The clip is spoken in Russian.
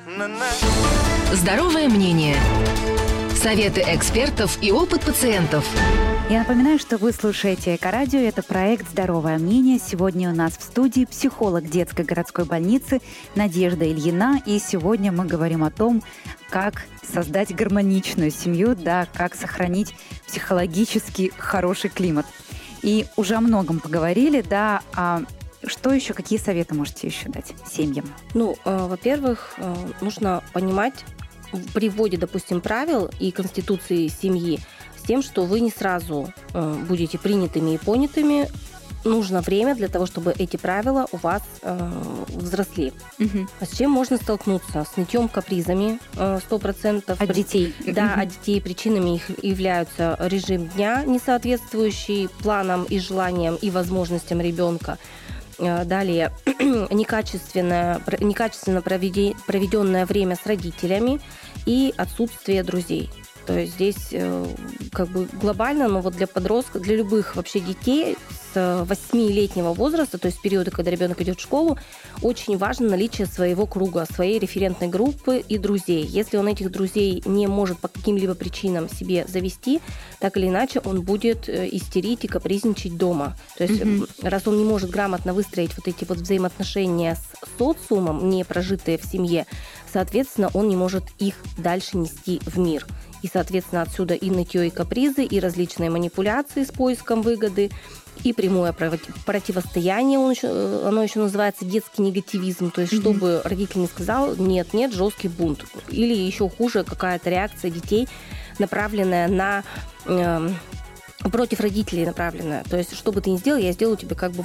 Здоровое мнение. Советы экспертов и опыт пациентов. Я напоминаю, что вы слушаете Эко-радио. Это проект «Здоровое мнение». Сегодня у нас в студии психолог детской городской больницы Надежда Ильина. И сегодня мы говорим о том, как создать гармоничную семью, да, как сохранить психологически хороший климат. И уже о многом поговорили, да, что еще, какие советы можете еще дать семьям? Во-первых, нужно понимать при вводе, допустим, правил и конституции семьи с тем, что вы не сразу будете принятыми и понятыми. Нужно время для того, чтобы эти правила у вас взросли. Угу. А с чем можно столкнуться? С нытьем, капризами 100%. От детей. Да, от детей. Причинами их являются режим дня, не соответствующий планам и желаниям и возможностям ребенка. Далее, некачественно проведенное время с родителями и отсутствие друзей. То есть здесь глобально, но вот для подростков, для любых вообще детей с 8-летнего возраста, то есть периода, когда ребенок идет в школу, очень важно наличие своего круга, своей референтной группы и друзей. Если он этих друзей не может по каким-либо причинам себе завести, так или иначе он будет истерить и капризничать дома. То есть раз он не может грамотно выстроить вот эти вот взаимоотношения с социумом, не прожитые в семье, соответственно, он не может их дальше нести в мир. И, соответственно, отсюда и нытье, и капризы, и различные манипуляции с поиском выгоды, и прямое противостояние, оно еще называется детский негативизм, то есть чтобы родитель не сказал «нет», жесткий бунт. Или еще хуже, какая-то реакция детей, направленная на против родителей направленная. То есть, что бы ты ни сделал, я сделаю тебе